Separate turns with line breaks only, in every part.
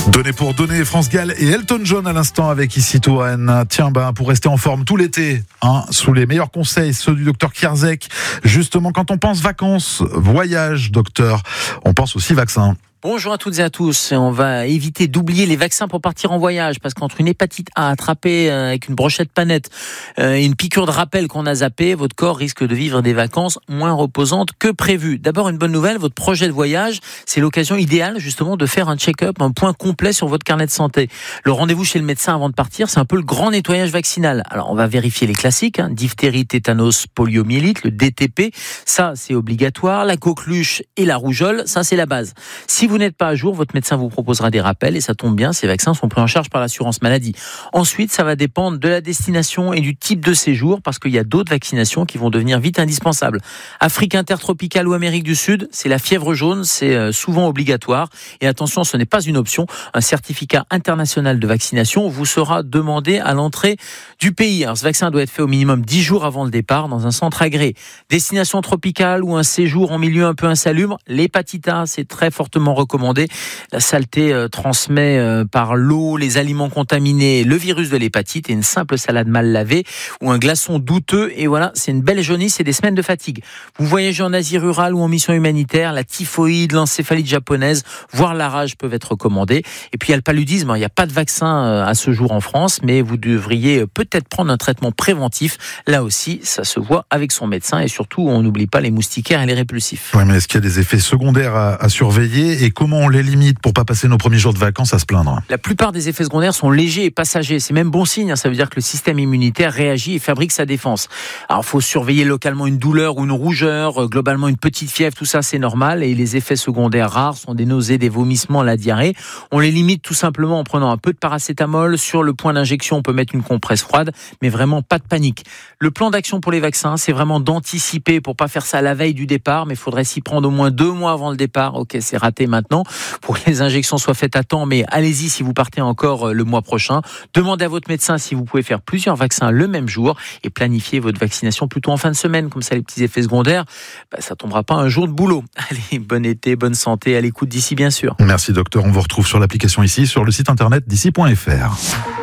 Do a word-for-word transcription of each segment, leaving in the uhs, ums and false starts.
Donner pour donner, France Gall et Elton John à l'instant avec Ici Touraine. Tiens, ben, pour rester en forme tout l'été, hein, sous les meilleurs conseils, ceux du docteur Kierzek. Justement, quand on pense vacances, voyage, docteur, on pense aussi vaccin.
Bonjour à toutes et à tous. On va éviter d'oublier les vaccins pour partir en voyage, parce qu'entre une hépatite A attrapée avec une brochette panette et une piqûre de rappel qu'on a zappée, votre corps risque de vivre des vacances moins reposantes que prévu. D'abord, une bonne nouvelle, votre projet de voyage, c'est l'occasion idéale justement de faire un check-up, un point complet sur votre carnet de santé. Le rendez-vous chez le médecin avant de partir, c'est un peu le grand nettoyage vaccinal. Alors, on va vérifier les classiques, hein, diphtérie, tétanos, poliomyélite, le D T P, ça c'est obligatoire. La coqueluche et la rougeole, ça c'est la base. Si vous n'êtes pas à jour, votre médecin vous proposera des rappels et ça tombe bien, ces vaccins sont pris en charge par l'assurance maladie. Ensuite, ça va dépendre de la destination et du type de séjour parce qu'il y a d'autres vaccinations qui vont devenir vite indispensables. Afrique intertropicale ou Amérique du Sud, c'est la fièvre jaune, c'est souvent obligatoire. Et attention, ce n'est pas une option. Un certificat international de vaccination vous sera demandé à l'entrée du pays. Alors, ce vaccin doit être fait au minimum dix jours avant le départ dans un centre agréé. Destination tropicale ou un séjour en milieu un peu insalubre, l'hépatite A, c'est très fortement recommandé. La saleté euh, transmet euh, par l'eau, les aliments contaminés, le virus de l'hépatite et une simple salade mal lavée ou un glaçon douteux. Et voilà, c'est une belle jaunisse et des semaines de fatigue. Vous voyagez en Asie rurale ou en mission humanitaire, la typhoïde, l'encéphalite japonaise, voire la rage peuvent être recommandés. Et puis il y a le paludisme. Il n'y a pas de vaccin à ce jour en France, mais vous devriez peut-être prendre un traitement préventif. Là aussi, ça se voit avec son médecin et surtout, on n'oublie pas les moustiquaires et les répulsifs.
Oui, mais est-ce qu'il y a des effets secondaires à, à surveiller et comment on les limite pour pas passer nos premiers jours de vacances à se plaindre?
La plupart des effets secondaires sont légers et passagers. C'est même bon signe. Ça veut dire que le système immunitaire réagit et fabrique sa défense. Alors, il faut surveiller localement une douleur ou une rougeur, globalement une petite fièvre, tout ça c'est normal. Et les effets secondaires rares sont des nausées, des vomissements, la diarrhée. On les limite tout simplement en prenant un peu de paracétamol. Sur le point d'injection, on peut mettre une compresse froide, mais vraiment pas de panique. Le plan d'action pour les vaccins, c'est vraiment d'anticiper pour pas faire ça à la veille du départ, mais il faudrait s'y prendre au moins deux mois avant le départ. Ok, c'est raté maintenant pour que les injections soient faites à temps, mais allez-y si vous partez encore le mois prochain. Demandez à votre médecin si vous pouvez faire plusieurs vaccins le même jour et planifiez votre vaccination plutôt en fin de semaine, comme ça les petits effets secondaires, bah, ça tombera pas un jour de boulot. Allez, bon été, bonne santé, à l'écoute d'ici bien sûr.
Merci docteur, on vous retrouve sur l'application ici, sur le site internet d'ici point f r.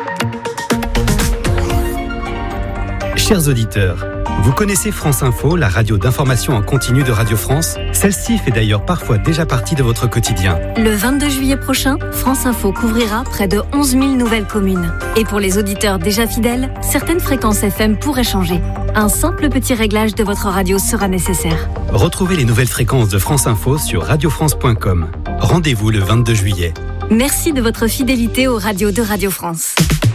Chers auditeurs, vous connaissez France Info, la radio d'information en continu de Radio France? Celle-ci fait d'ailleurs parfois déjà partie de votre quotidien.
Le vingt-deux juillet prochain, France Info couvrira près de onze mille nouvelles communes. Et pour les auditeurs déjà fidèles, certaines fréquences F M pourraient changer. Un simple petit réglage de votre radio sera nécessaire.
Retrouvez les nouvelles fréquences de France Info sur radio france point com. Rendez-vous le vingt-deux juillet.
Merci de votre fidélité aux radios de Radio France.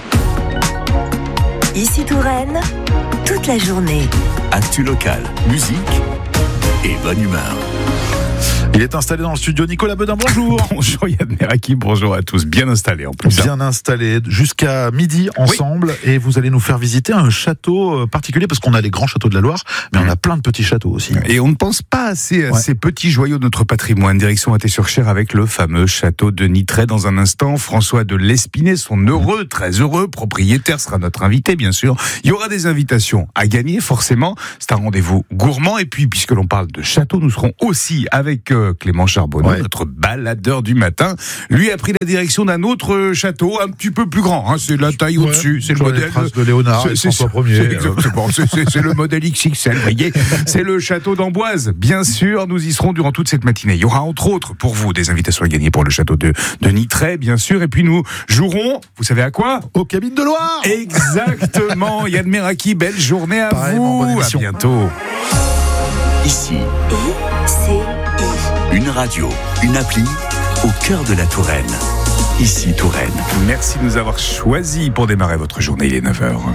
Ici Touraine, toute la journée.
Actu locale, musique et bonne humeur.
Il est installé dans le studio, Nicolas Bedin, bonjour.
Bonjour Yann Meraki, bonjour à tous, bien installé en plus.
Bien installé, jusqu'à midi ensemble, oui. Et vous allez nous faire visiter un château particulier, parce qu'on a les grands châteaux de la Loire, mais mmh. on a plein de petits châteaux aussi.
Et on ne pense pas assez à ouais. ces petits joyaux de notre patrimoine. Direction Athée-sur-Cher avec le fameux château de Nitray dans un instant. François de Lespinay, son heureux, très heureux propriétaire, sera notre invité bien sûr. Il y aura des invitations à gagner forcément, c'est un rendez-vous gourmand. Et puis puisque l'on parle de château, nous serons aussi avec... Euh, Clément Charbonneau, ouais. notre baladeur du matin. Lui a pris la direction d'un autre château un petit peu plus grand. Hein, c'est la taille ouais. au-dessus. C'est le modèle
de, de Léonard. C'est,
c'est,
c'est François Ier.
C'est, exactement, c'est, c'est, c'est le modèle X X L. Vous voyez, c'est le château d'Amboise. Bien sûr, nous y serons durant toute cette matinée. Il y aura entre autres pour vous des invitations à gagner pour le château de, de Nitray, bien sûr. Et puis nous jouerons, vous savez à quoi?
Aux cabines de Loire.
Exactement. Yann Meraki, belle journée à Pareillement, vous. À bientôt.
Ici.
I, C,
Une radio, une appli, au cœur de la Touraine. Ici Touraine.
Merci de nous avoir choisis pour démarrer votre journée, il est neuf heures.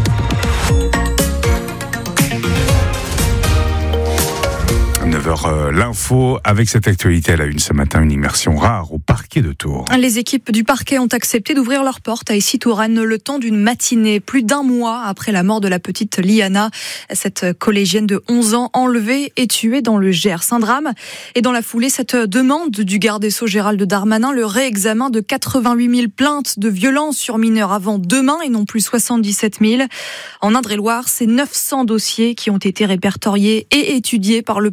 neuf heures, euh, l'info avec cette actualité à la une ce matin, une immersion rare au parquet de Tours.
Les équipes du parquet ont accepté d'ouvrir leurs portes à Ici Touraine le temps d'une matinée, plus d'un mois après la mort de la petite Liana, cette collégienne de onze ans enlevée et tuée dans le Gers. Un drame. Et dans la foulée, cette demande du garde des Sceaux Gérald Darmanin, le réexamen de quatre-vingt-huit mille plaintes de violences sur mineurs avant demain et non plus soixante-dix-sept mille. En Indre-et-Loire, c'est neuf cents dossiers qui ont été répertoriés et étudiés par le parquet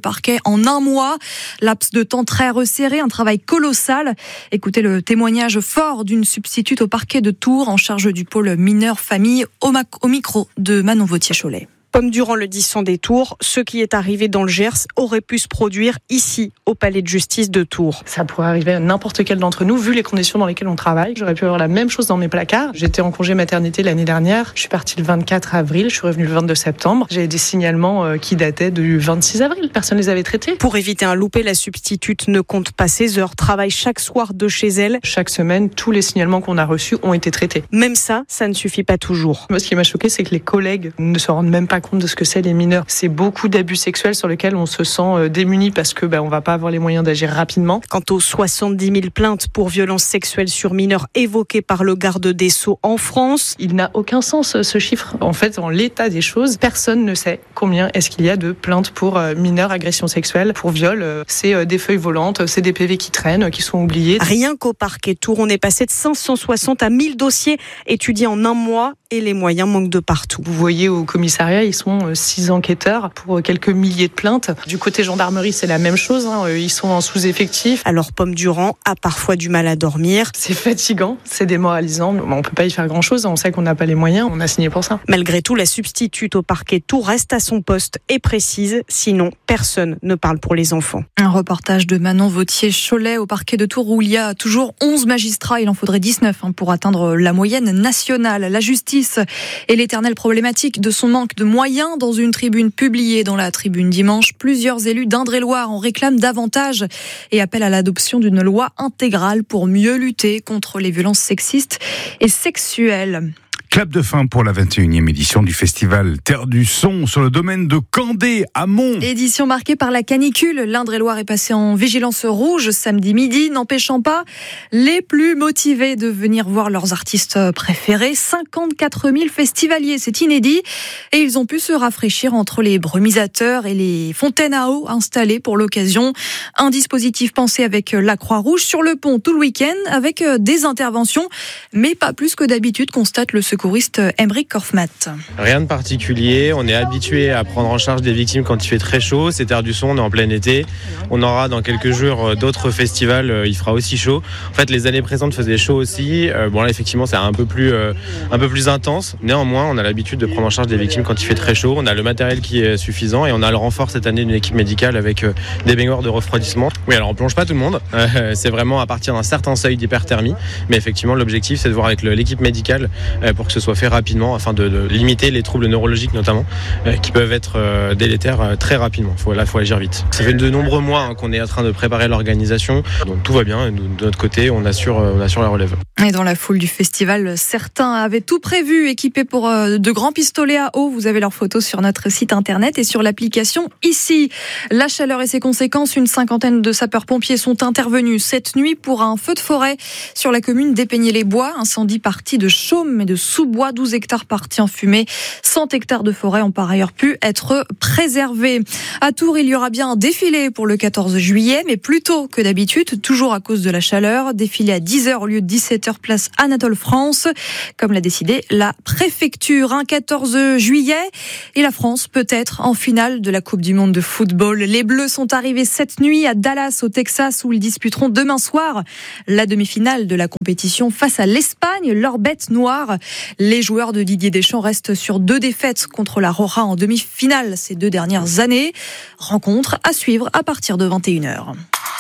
en un mois. Laps de temps très resserré, un travail colossal. Écoutez le témoignage fort d'une substitute au parquet de Tours en charge du pôle mineur famille au, mac- au micro de Manon Vauthier-Cholet.
Pomme Durand le dit sans détour, ce qui est arrivé dans le Gers aurait pu se produire ici, au palais de justice de Tours.
Ça pourrait arriver à n'importe quel d'entre nous, vu les conditions dans lesquelles on travaille. J'aurais pu avoir la même chose dans mes placards. J'étais en congé maternité l'année dernière. Je suis partie le vingt-quatre avril, je suis revenue le vingt-deux septembre. J'ai des signalements qui dataient du vingt-six avril. Personne ne les avait traités.
Pour éviter un loupé, la substitute ne compte pas ses heures, travaille chaque soir de chez elle.
Chaque semaine, tous les signalements qu'on a reçus ont été traités.
Même ça, ça ne suffit pas toujours.
Moi, ce qui m'a choqué, c'est que les collègues ne se rendent même pas compte de ce que c'est les mineurs. C'est beaucoup d'abus sexuels sur lesquels on se sent démuni parce que ben, on va pas avoir les moyens d'agir rapidement.
Quant aux soixante-dix mille plaintes pour violences sexuelles sur mineurs évoquées par le garde des Sceaux en France,
il n'a aucun sens ce chiffre. En fait, en l'état des choses, personne ne sait combien est-ce qu'il y a de plaintes pour mineurs, agressions sexuelles, pour viol. C'est des feuilles volantes, c'est des P V qui traînent, qui sont oubliés.
Rien qu'au parquet Tours, on est passé de cinq cent soixante à mille dossiers étudiés en un mois et les moyens manquent de partout.
Vous voyez au commissariat, ils sont six enquêteurs pour quelques milliers de plaintes. Du côté gendarmerie, c'est la même chose. Hein. Ils sont en sous-effectif.
Alors Pomme Durand a parfois du mal à dormir.
C'est fatigant, c'est démoralisant. On ne peut pas y faire grand-chose. On sait qu'on n'a pas les moyens. On a signé pour ça.
Malgré tout, la substitute au parquet Tours reste à son poste et précise, sinon personne ne parle pour les enfants.
Un reportage de Manon Vauthier-Cholet au parquet de Tours où il y a toujours onze magistrats. Il en faudrait dix-neuf hein, pour atteindre la moyenne nationale. La justice et l'éternelle problématique de son manque de moyens. Dans une tribune publiée dans la Tribune dimanche, plusieurs élus d'Indre-et-Loire en réclament davantage et appellent à l'adoption d'une loi intégrale pour mieux lutter contre les violences sexistes et sexuelles.
Clap de fin pour la vingt et unième édition du festival Terre du Son sur le domaine de Candé à Mont.
Édition marquée par la canicule. L'Indre-et-Loire est passé en vigilance rouge samedi midi, n'empêchant pas les plus motivés de venir voir leurs artistes préférés. cinquante-quatre mille festivaliers, c'est inédit. Et ils ont pu se rafraîchir entre les brumisateurs et les fontaines à eau installées pour l'occasion. Un dispositif pensé avec la Croix-Rouge sur le pont tout le week-end avec des interventions, mais pas plus que d'habitude, constate le secours Emeric Korfmat.
Rien de particulier, on est habitué à prendre en charge des victimes quand il fait très chaud, c'est Terre du Son, on est en plein été, on aura dans quelques jours d'autres festivals, il fera aussi chaud. En fait les années précédentes faisaient chaud aussi, bon là effectivement c'est un peu plus, euh, un peu plus intense, néanmoins on a l'habitude de prendre en charge des victimes quand il fait très chaud, on a le matériel qui est suffisant et on a le renfort cette année d'une équipe médicale avec euh, des baignoires de refroidissement. Oui alors on plonge pas tout le monde, euh, c'est vraiment à partir d'un certain seuil d'hyperthermie, mais effectivement l'objectif c'est de voir avec le, l'équipe médicale euh, pour que ce soit fait rapidement afin de, de limiter les troubles neurologiques notamment euh, qui peuvent être euh, délétères euh, très rapidement. Faut, là, il faut agir vite. Ça fait de nombreux mois hein, qu'on est en train de préparer l'organisation, donc tout va bien. Nous, de notre côté, on assure, euh, on assure la relève.
Et dans la foule du festival, certains avaient tout prévu, équipés pour euh, de grands pistolets à eau. Vous avez leurs photos sur notre site internet et sur l'application ici. La chaleur et ses conséquences, une cinquantaine de sapeurs-pompiers sont intervenus cette nuit pour un feu de forêt sur la commune d'Épegné-les-Bois. Incendie parti de chaume et de sous-bois, douze hectares partis en fumée. cent hectares de forêt ont par ailleurs pu être préservés. À Tours, il y aura bien un défilé pour le quatorze juillet, mais plus tôt que d'habitude, toujours à cause de la chaleur. Défilé à dix heures au lieu de dix-sept heures place Anatole France, comme l'a décidé la préfecture. Un quatorze juillet, et la France peut être en finale de la Coupe du Monde de football. Les Bleus sont arrivés cette nuit à Dallas, au Texas, où ils disputeront demain soir la demi-finale de la compétition face à l'Espagne, leur bête noire. Les joueurs de Didier Deschamps restent sur deux défaites contre la Roja en demi-finale ces deux dernières années. Rencontre à suivre à partir de vingt et une heures.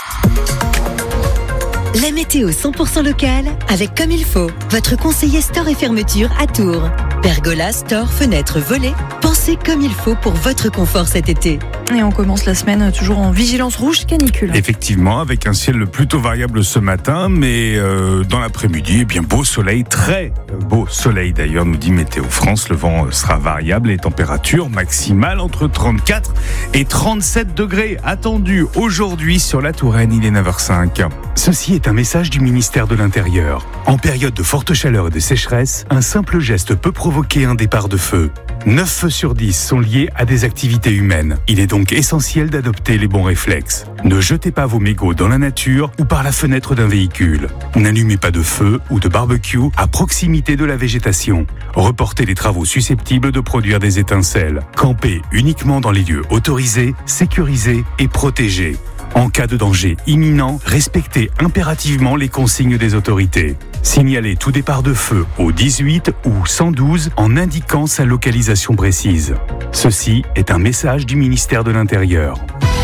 La météo cent pour cent locale avec Comme il faut, votre conseiller store et fermeture à Tours. Pergola, store, fenêtres, volets, pensez comme il faut pour votre confort cet été.
Et on commence la semaine toujours en vigilance rouge canicule.
Effectivement, avec un ciel plutôt variable ce matin, mais euh, dans l'après-midi, eh bien beau soleil, très beau soleil d'ailleurs, nous dit Météo France. Le vent sera variable et température maximale entre trente-quatre et trente-sept degrés attendus aujourd'hui sur la Touraine. Il est neuf heures cinq. Ceci est un message du ministère de l'Intérieur. En période de forte chaleur et de sécheresse, un simple geste peut provoquer provoquer un départ de feu. neuf feux sur dix sont liés à des activités humaines. Il est donc essentiel d'adopter les bons réflexes. Ne jetez pas vos mégots dans la nature ou par la fenêtre d'un véhicule. N'allumez pas de feu ou de barbecue à proximité de la végétation. Reportez les travaux susceptibles de produire des étincelles. Campez uniquement dans les lieux autorisés, sécurisés et protégés. En cas de danger imminent, respectez impérativement les consignes des autorités. Signalez tout départ de feu au dix-huit ou cent douze en indiquant sa localisation précise. Ceci est un message du ministère de l'Intérieur.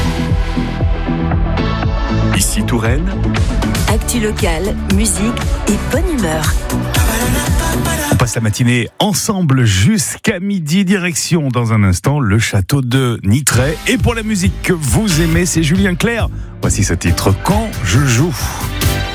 Ici Touraine,
Actu locale, musique et bonne humeur.
On passe la matinée ensemble jusqu'à midi, direction dans un instant le château de Nitray. Et pour la musique que vous aimez, c'est Julien Clerc. Voici ce titre, Quand je joue.